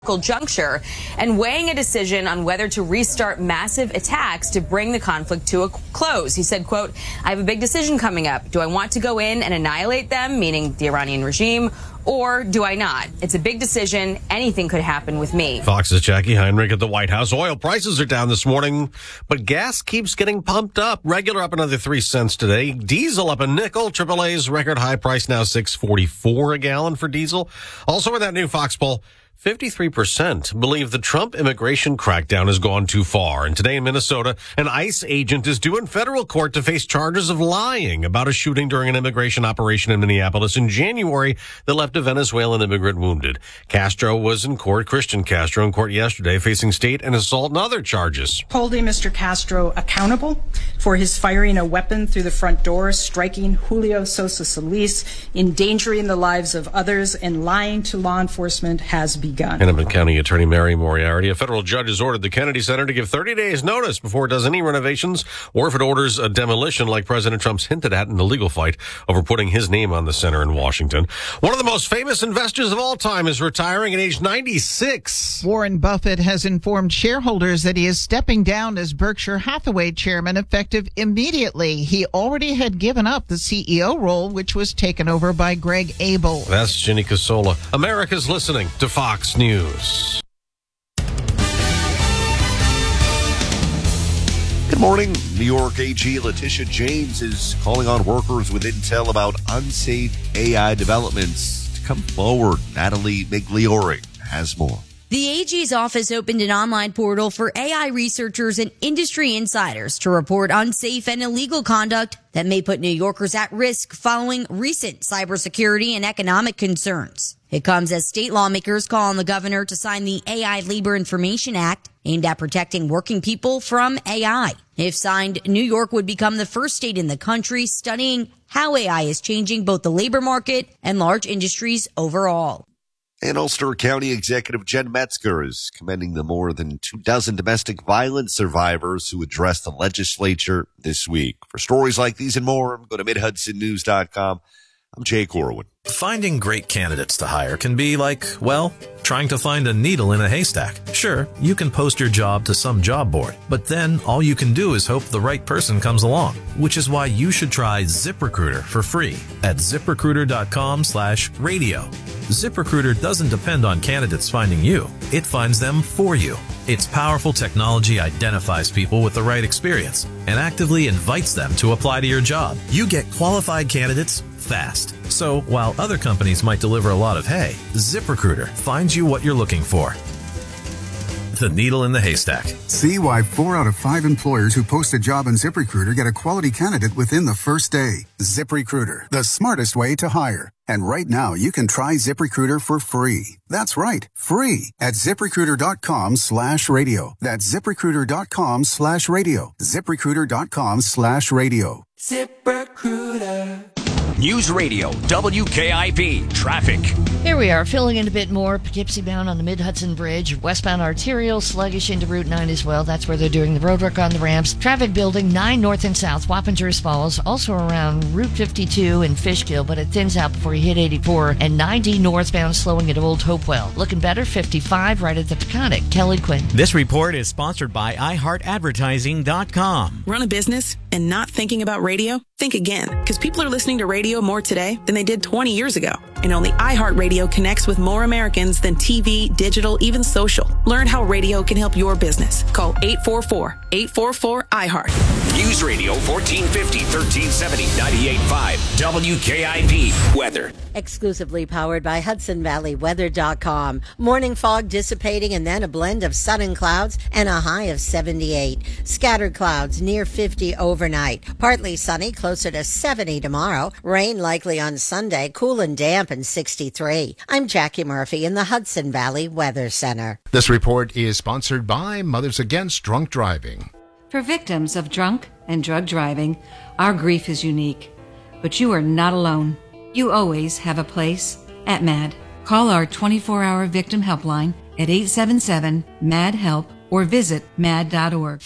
juncture and weighing a decision on whether to restart massive attacks to bring the conflict to a close. He said, quote, I have a big decision coming up. Do I want to go in and annihilate them, meaning the Iranian regime, or do I not? It's a big decision. Anything could happen with me. Fox's Jackie Heinrich at the White House. Oil prices are down this morning, but gas keeps getting pumped up. Regular up another 3 cents today. Diesel up a nickel. AAA's record high price now $6.44 a gallon for diesel. Also in that new Fox poll, 53% believe the Trump immigration crackdown has gone too far. And today in Minnesota, an ICE agent is due in federal court to face charges of lying about a shooting during an immigration operation in Minneapolis in January that left a Venezuelan immigrant wounded. Castro was in court, Christian Castro, in court yesterday, facing state and assault and other charges. Holding Mr. Castro accountable for his firing a weapon through the front door, striking Julio Sosa Solis, endangering the lives of others, and lying to law enforcement has begun. Hennepin County Attorney Mary Moriarty. A federal judge has ordered the Kennedy Center to give 30 days notice before it does any renovations or if it orders a demolition like President Trump's hinted at in the legal fight over putting his name on the center in Washington. One of the most famous investors of all time is retiring at age 96. Warren Buffett has informed shareholders that he is stepping down as Berkshire Hathaway chairman effective immediately. He already had given up the CEO role, which was taken over by Greg Abel. That's Ginny Casola. America's listening to Fox News. Good morning. New York AG Letitia James is calling on workers with intel about unsafe AI developments to come forward. Natalie Migliore has more. The AG's office opened an online portal for AI researchers and industry insiders to report unsafe and illegal conduct that may put New Yorkers at risk following recent cybersecurity and economic concerns. It comes as state lawmakers call on the governor to sign the AI Labor Information Act aimed at protecting working people from AI. If signed, New York would become the first state in the country studying how AI is changing both the labor market and large industries overall. And Ulster County Executive Jen Metzger is commending the more than 24 domestic violence survivors who addressed the legislature this week. For stories like these and more, go to MidHudsonNews.com. I'm Jay Corwin. Finding great candidates to hire can be like, well, trying to find a needle in a haystack. Sure, you can post your job to some job board, but then all you can do is hope the right person comes along, which is why you should try ZipRecruiter for free at ZipRecruiter.com/radio. ZipRecruiter doesn't depend on candidates finding you. It finds them for you. Its powerful technology identifies people with the right experience and actively invites them to apply to your job. You get qualified candidates fast. So while other companies might deliver a lot of hay, ZipRecruiter finds you what you're looking for. The needle in the haystack. See why 4 out of 5 employers who post a job on ZipRecruiter get a quality candidate within the first day. ZipRecruiter, the smartest way to hire. And right now, you can try ZipRecruiter for free. That's right, free at ZipRecruiter.com/radio. That's ZipRecruiter.com/radio. ZipRecruiter.com/radio. ZipRecruiter. News Radio, WKIP, traffic. Here we are, filling in a bit more. Poughkeepsie bound on the Mid-Hudson Bridge. Westbound arterial, sluggish into Route 9 as well. That's where they're doing the road work on the ramps. Traffic building 9 north and south. Wappingers Falls, also around Route 52 and Fishkill, but it thins out before you hit 84. And 90 northbound, slowing at Old Hopewell. Looking better, 55 right at the Peconic. Kelly Quinn. This report is sponsored by iHeartAdvertising.com. Run a business and not thinking about radio? Think again, because people are listening to radio more today than they did 20 years ago. And only iHeartRadio connects with more Americans than TV, digital, even social. Learn how radio can help your business. Call 844-844-iHeart. News Radio 1450, 1370, 98.5, WKIP. Weather. Exclusively powered by HudsonValleyWeather.com. Morning fog dissipating and then a blend of sun and clouds and a high of 78. Scattered clouds near 50 overnight. Partly sunny, closer to 70 tomorrow. Rain likely on Sunday, cool and damp and 63. I'm Jackie Murphy in the Hudson Valley Weather Center. This report is sponsored by Mothers Against Drunk Driving. For victims of drunk and drug driving, our grief is unique. But you are not alone. You always have a place at MAD. Call our 24-hour victim helpline at 877-MAD-HELP or visit mad.org. Have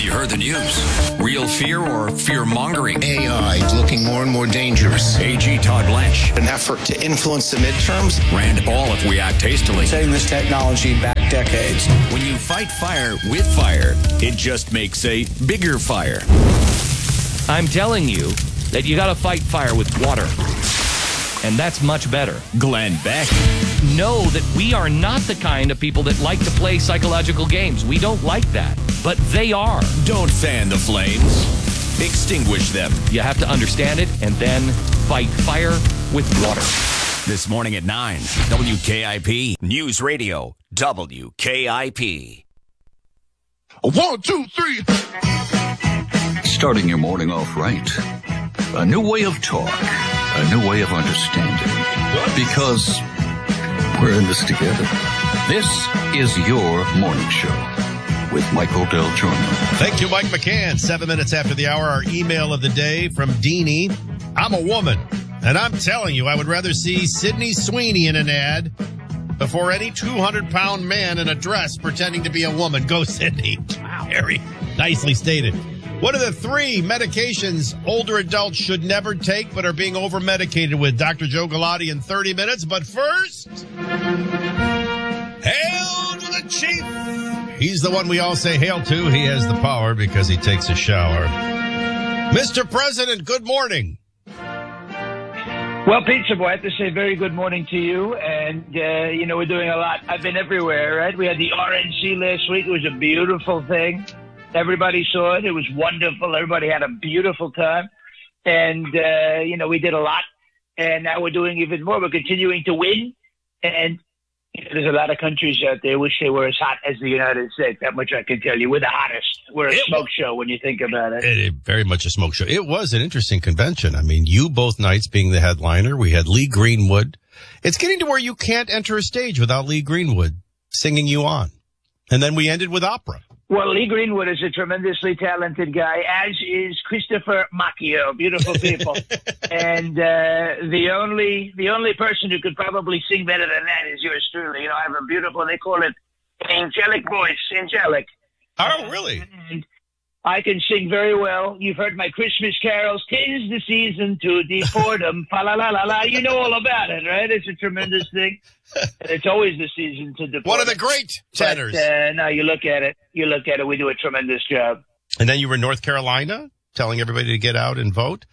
Have you heard the news? Real fear or fear-mongering? AI is looking more and more dangerous. AG Todd Blanche. An effort to influence the midterms. Rand Paul if we act hastily. Setting this technology back decades. When you fight fire with fire, it just makes a bigger fire. I'm telling you that you got to fight fire with water. And that's much better. Glenn Beck. Know that we are not the kind of people that like to play psychological games. We don't like that. But they are. Don't fan the flames. Extinguish them. You have to understand it and then fight fire with water. This morning at 9, WKIP News Radio, WKIP. 1, 2, 3. Starting your morning off right. A new way of talk. A new way of understanding. Because we're in this together. This is your morning show with Michael Del Giorno. Thank you, Mike McCann. 7 minutes after the hour, our email of the day from Deanie. I'm a woman, and I'm telling you, I would rather see Sydney Sweeney in an ad before any 200-pound man in a dress pretending to be a woman. Go, Sydney. Wow. Very nicely stated. What are the 3 medications older adults should never take but are being over-medicated with? Dr. Joe Galati in 30 minutes. But first, hail to the chief. He's the one we all say hail to. He has the power because he takes a shower. Mr. President, good morning. Well, Pizza Boy, I have to say very good morning to you. And, we're doing a lot. I've been everywhere, right? We had the RNC last week. It was a beautiful thing. Everybody saw it. It was wonderful. Everybody had a beautiful time. And, we did a lot. And now we're doing even more. We're continuing to win. And there's a lot of countries out there wish they were as hot as the United States. That much I can tell you. We're the hottest. We're a smoke show when you think about it. It very much a smoke show. It was an interesting convention. I mean, you both nights being the headliner. We had Lee Greenwood. It's getting to where you can't enter a stage without Lee Greenwood singing you on. And then we ended with opera. Well, Lee Greenwood is a tremendously talented guy, as is Christopher Macchio. Beautiful people. And the only person who could probably sing better than that is yours truly. I have a beautiful, they call it angelic voice, angelic. Oh, really? And I can sing very well. You've heard my Christmas carols. 'Tis the season to deport 'em. Fa la la la la. You know all about it, right? It's a tremendous thing. And it's always the season to deport. One of the great tenors. But, no, you look at it. We do a tremendous job. And then you were in North Carolina telling everybody to get out and vote.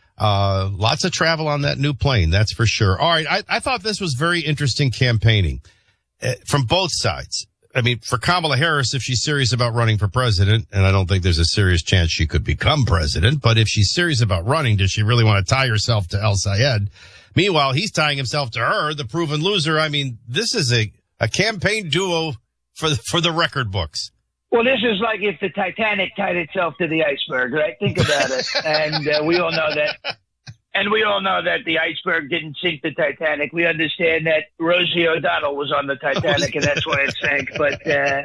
Lots of travel on that new plane. That's for sure. All right. I thought this was very interesting campaigning from both sides. I mean, for Kamala Harris, if she's serious about running for president, and I don't think there's a serious chance she could become president, but if she's serious about running, does she really want to tie herself to El Sayed? Meanwhile, he's tying himself to her, the proven loser. I mean, this is a campaign duo for the record books. Well, this is like if the Titanic tied itself to the iceberg, right? Think about it. And we all know that. And we all know that the iceberg didn't sink the Titanic. We understand that Rosie O'Donnell was on the Titanic, and that's why it sank. But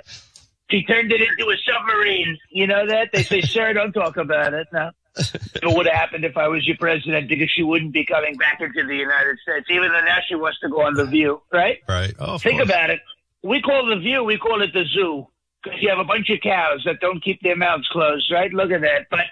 she turned it into a submarine. You know that? They say, sir, don't talk about it. No. It would have happened if I was your president, because she wouldn't be coming back into the United States, even though now she wants to go on The View, right? Right. Oh, think about it. We call The View, we call it the zoo, because you have a bunch of cows that don't keep their mouths closed, right? Look at that. But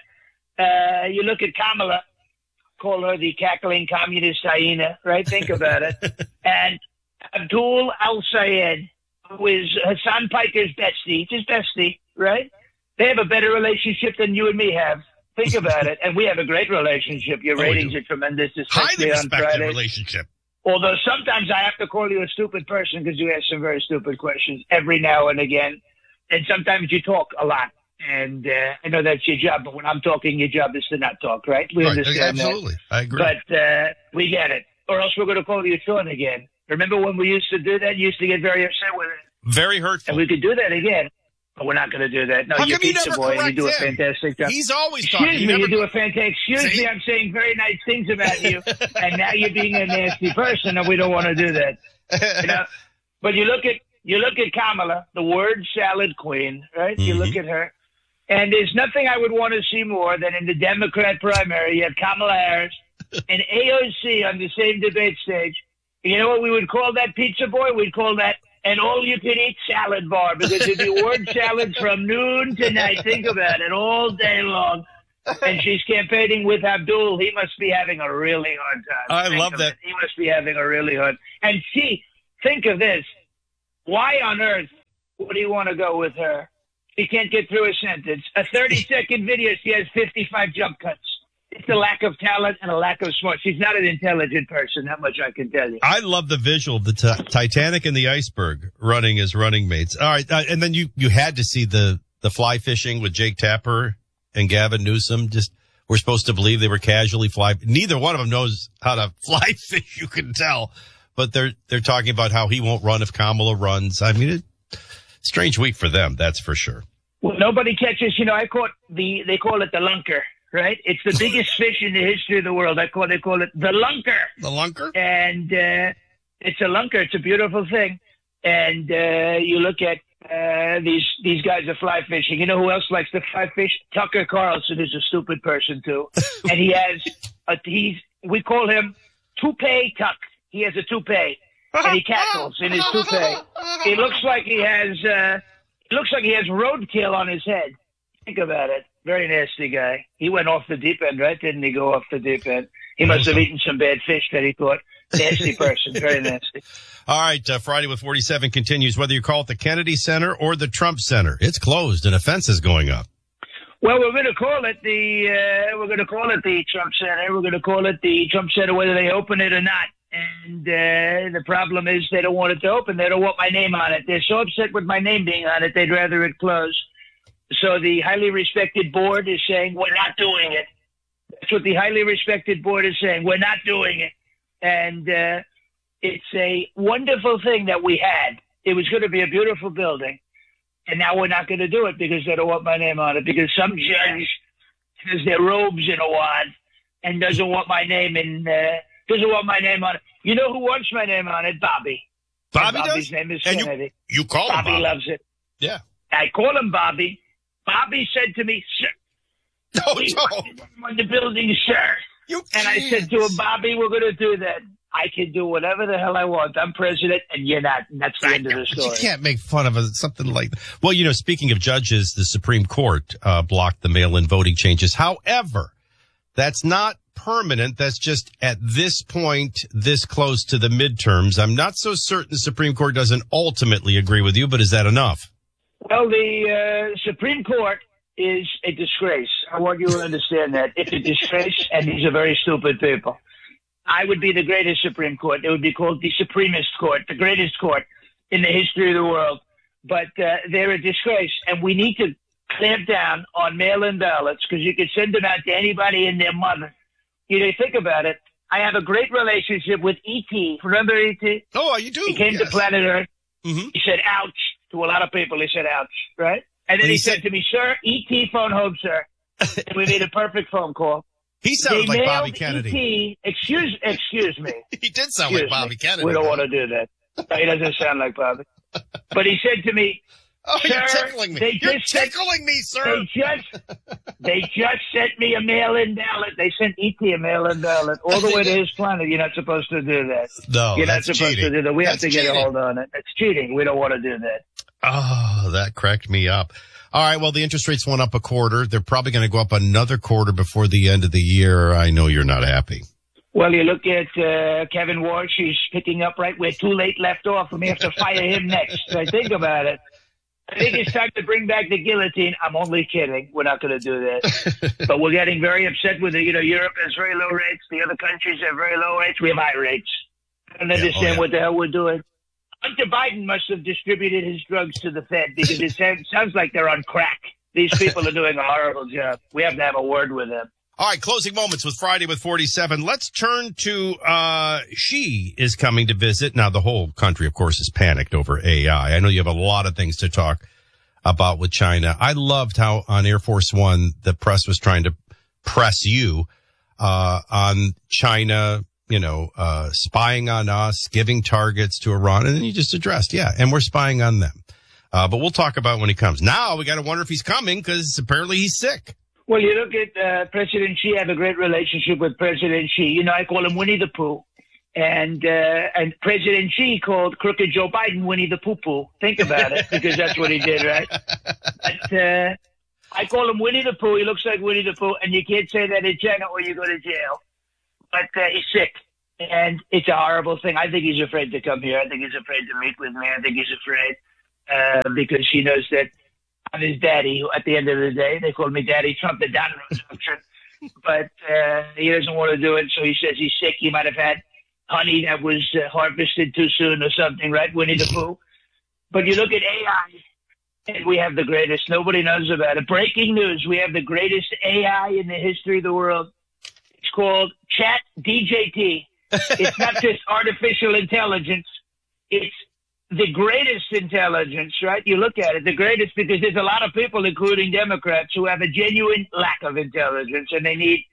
you look at Kamala, call her the cackling communist hyena, right? Think about it. And Abdul Al-Sayed, who is Hassan Piker's bestie, his bestie, right? They have a better relationship than you and me have. Think about it. And we have a great relationship. Your ratings are tremendous, especially highly on respected Friday. relationship. Although sometimes I have to call you a stupid person because you ask some very stupid questions every now and again. And sometimes you talk a lot. And I know that's your job, but when I'm talking, your job is to not talk, right? We understand absolutely. that. I agree. But we get it. Or else we're going to call you Sean again. Remember when we used to do that? You used to get very upset with it. Very hurtful. And we could do that again. But we're not going to do that. No, you're Pizza Boy, and you do a fantastic job. He's always talking. Excuse me, you do a fantastic. Excuse me, I'm saying very nice things about you, and now you're being a nasty person, and we don't want to do that. You know? But you look at Kamala, the word salad queen, right? Mm-hmm. You look at her, and there's nothing I would want to see more than in the Democrat primary, you have Kamala Harris and AOC on the same debate stage. You know what we would call that, Pizza Boy? We'd call that an all-you-can-eat salad bar because it'd be word salads from noon to night. Think about it, all day long. And she's campaigning with Abdul. He must be having a really hard time. I love that. He must be having a really hard. And think of this. Why on earth would he want to go with her? He can't get through a sentence. A 30-second video, she has 55 jump cuts. It's a lack of talent and a lack of smart. She's not an intelligent person, that much I can tell you. I love the visual of the Titanic and the iceberg running as running mates. All right, and then you had to see the fly fishing with Jake Tapper and Gavin Newsom. Just we're supposed to believe they were casually fly. Neither one of them knows how to fly fish, you can tell. But they're talking about how he won't run if Kamala runs. I mean, strange week for them, that's for sure. Well, nobody catches. They call it the lunker. Right? It's the biggest fish in the history of the world. They call it the lunker. The lunker? And it's a lunker. It's a beautiful thing. And you look at these guys are fly fishing. You know who else likes to fly fish? Tucker Carlson is a stupid person, too. And he has we call him Toupee Tuck. He has a toupee. And he cackles in his toupee. He looks like he has roadkill on his head. Think about it. Very nasty guy. He went off the deep end, right? Didn't he go off the deep end? He must have eaten some bad fish that he thought. Nasty person. Very nasty. All right. Friday with 47 continues. Whether you call it the Kennedy Center or the Trump Center, it's closed and a fence is going up. Well, we're going to call it the Trump Center. We're going to call it the Trump Center whether they open it or not. And the problem is they don't want it to open. They don't want my name on it. They're so upset with my name being on it, they'd rather it close. So the highly respected board is saying, we're not doing it. That's what the highly respected board is saying. We're not doing it. And it's a wonderful thing that we had. It was going to be a beautiful building. And now we're not going to do it because they don't want my name on it. Because some judge has their robes in a wad and doesn't want my name on it. You know who wants my name on it? Bobby. Bobby's name is Kennedy. You call him Bobby. Loves it. Yeah. I call him Bobby. Bobby said to me, sir, we want him on the building, sir. And I said to him, Bobby, we're going to do that. I can do whatever the hell I want. I'm president, and you're not. And that's the end of the story. You can't make fun of something like that. Well, speaking of judges, the Supreme Court blocked the mail-in voting changes. However, that's not permanent. That's just at this point, this close to the midterms. I'm not so certain the Supreme Court doesn't ultimately agree with you, but is that enough? Well, the Supreme Court is a disgrace. I want you to understand that. It's a disgrace, and these are very stupid people. I would be the greatest Supreme Court. It would be called the Supremist Court, the greatest court in the history of the world. But they're a disgrace, and we need to clamp down on mail-in ballots because you can send them out to anybody and their mother. Think about it. I have a great relationship with E.T. Remember E.T.? Oh, you do? He came to planet Earth. Mm-hmm. He said, ouch. To a lot of people, he said, ouch, right? And then he said to me, sir, E.T. phone home, sir. And we made a perfect phone call. He sounded like Bobby Kennedy. E.T. Excuse me. He did sound like Bobby Kennedy. We don't want to do that. He doesn't sound like Bobby. But he said to me, sir, you're tickling me. You're tickling me, sir. They just sent me a mail-in ballot. They sent E.T. a mail-in ballot all the way to his planet. You're not supposed to do that. No, you're not supposed to do that. We have to get a hold on it. It's cheating. We don't want to do that. Oh, that cracked me up. All right. Well, the interest rates went up a quarter. They're probably going to go up another quarter before the end of the year. I know you're not happy. Well, you look at Kevin Walsh. He's picking up right where Too Late left off, and we have to fire him next. So think about it. I think it's time to bring back the guillotine. I'm only kidding. We're not going to do that. But we're getting very upset with it. Europe has very low rates. The other countries have very low rates. We have high rates. I don't understand what the hell we're doing. Hunter Biden must have distributed his drugs to the Fed because it sounds like they're on crack. These people are doing a horrible job. We have to have a word with them. All right, closing moments with Friday with 47. Let's turn to Xi is coming to visit. Now, the whole country, of course, is panicked over AI. I know you have a lot of things to talk about with China. I loved how on Air Force One, the press was trying to press you on China, spying on us, giving targets to Iran. And then you just addressed, and we're spying on them. But we'll talk about when he comes. Now we got to wonder if he's coming because apparently he's sick. Well, you look at President Xi. I have a great relationship with President Xi. I call him Winnie the Pooh. And President Xi called crooked Joe Biden Winnie the Pooh. Think about it, because that's what he did, right? But I call him Winnie the Pooh. He looks like Winnie the Pooh, and you can't say that in China or you go to jail. But he's sick, and it's a horrible thing. I think he's afraid to come here. I think he's afraid to meet with me. I think he's afraid because he knows that I'm his daddy. Who, at the end of the day, they call me Daddy Trump, the Don Resumption. But he doesn't want to do it, so he says he's sick. He might have had honey that was harvested too soon or something, right? Winnie the Pooh. But you look at AI, and we have the greatest. Nobody knows about it. Breaking news, we have the greatest AI in the history of the world. It's called ChatDJT. It's not just artificial intelligence. It's the greatest intelligence, right? You look at it, the greatest, because there's a lot of people, including Democrats, who have a genuine lack of intelligence, and they need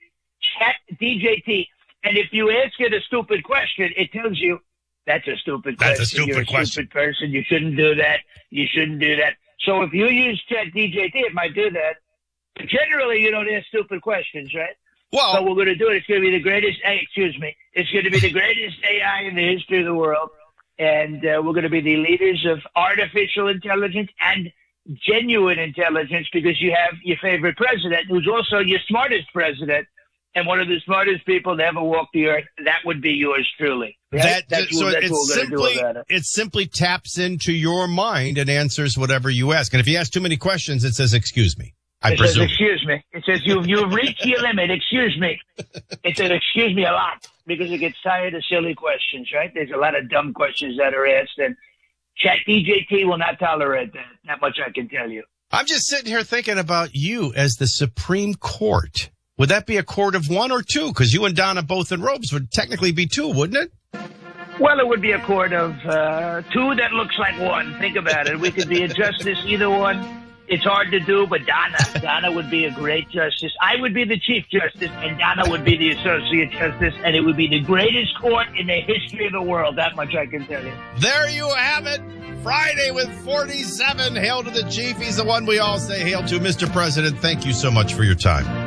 ChatDJT. And if you ask it a stupid question, it tells you that's a stupid question. That's a stupid You're a question. stupid person. You shouldn't do that. You shouldn't do that. So if you use ChatDJT, it might do that. But generally, you don't ask stupid questions, right? Well, so we're going to do it. It's going to be the greatest. It's going to be the greatest AI in the history of the world, and we're going to be the leaders of artificial intelligence and genuine intelligence, because you have your favorite president, who's also your smartest president. And one of the smartest people to ever walk the earth, that would be yours truly. Right? That's what we're going to do about it. It simply taps into your mind and answers whatever you ask. And if you ask too many questions, it says, excuse me. I presume. Says, excuse me. It says, you've reached your limit. Excuse me. It says, excuse me a lot, because it gets tired of silly questions, right? There's a lot of dumb questions that are asked, and ChatDJT will not tolerate that. That much I can tell you. I'm just sitting here thinking about you as the Supreme Court. Would that be a court of one or two? Because you and Donna both in robes would technically be two, wouldn't it? Well, it would be a court of two that looks like one. Think about it. We could be a justice, either one. It's hard to do, but Donna would be a great justice. I would be the Chief Justice, and Donna would be the Associate Justice, and it would be the greatest court in the history of the world. That much I can tell you. There you have it. Friday with 47. Hail to the Chief. He's the one we all say hail to. Mr. President, thank you so much for your time.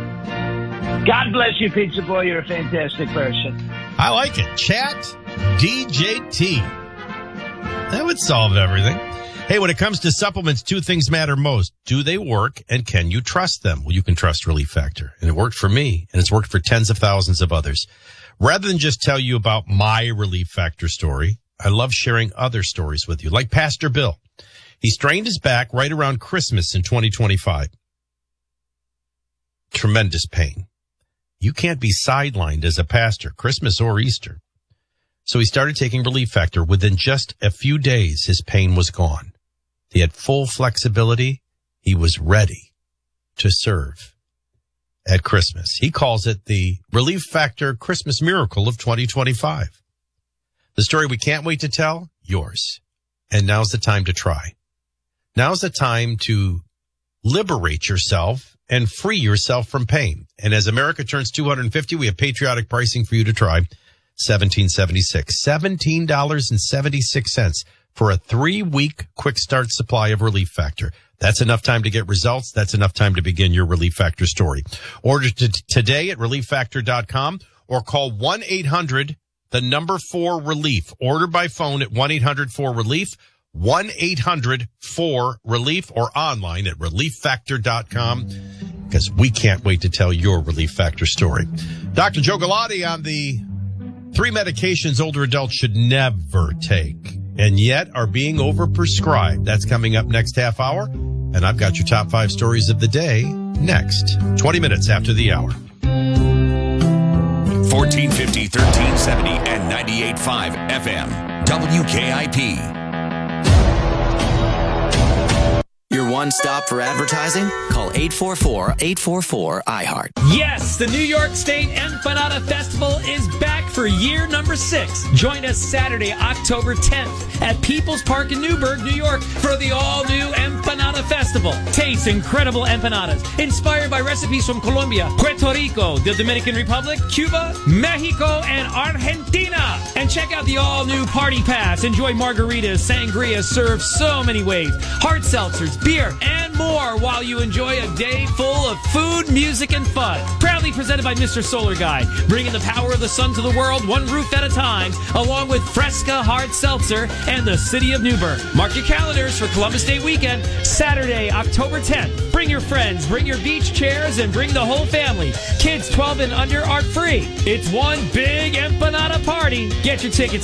God bless you, Pizza Boy. You're a fantastic person. I like it. ChatDJT. That would solve everything. Hey, when it comes to supplements, two things matter most. Do they work, and can you trust them? Well, you can trust Relief Factor. And it worked for me, and it's worked for tens of thousands of others. Rather than just tell you about my Relief Factor story, I love sharing other stories with you, like Pastor Bill. He strained his back right around Christmas in 2025. Tremendous pain. You can't be sidelined as a pastor, Christmas or Easter. So he started taking Relief Factor. Within just a few days, his pain was gone. He had full flexibility. He was ready to serve at Christmas. He calls it the Relief Factor Christmas Miracle of 2025. The story we can't wait to tell, yours. And now's the time to try. Now's the time to liberate yourself and free yourself from pain. And as America turns 250, we have patriotic pricing for you to try. $17.76 for a 3-week quick start supply of Relief Factor. That's enough time to get results. That's enough time to begin your Relief Factor story. Order today at ReliefFactor.com or call 1-800-4-RELIEF. Order by phone at 1-800-4-RELIEF. 1-800-4-RELIEF or online at ReliefFactor.com, because we can't wait to tell your Relief Factor story. Dr. Joe Galati on the 3 medications older adults should never take and yet are being overprescribed. That's coming up next half hour. And I've got your top 5 stories of the day next, 20 minutes after the hour. 1450, 1370, and 98.5 FM. WKIP. Your one stop for advertising? Call 844-844-iHeart. Yes, the New York State Empanada Festival is back for year number 6. Join us Saturday, October 10th at People's Park in Newburgh, New York for the all-new Empanada Empanada Festival. Taste incredible empanadas inspired by recipes from Colombia, Puerto Rico, the Dominican Republic, Cuba, Mexico, and Argentina. And check out the all-new Party Pass. Enjoy margaritas, sangria served so many ways, hard seltzers, beer, and more while you enjoy a day full of food, music, and fun. Proudly presented by Mr. Solar Guy, bringing the power of the sun to the world one roof at a time, along with Fresca Hard Seltzer and the City of Newburgh. Mark your calendars for Columbus Day weekend, Saturday, October 10th. Bring your friends, bring your beach chairs, and bring the whole family. Kids 12 and under are free. It's one big empanada party. Get your tickets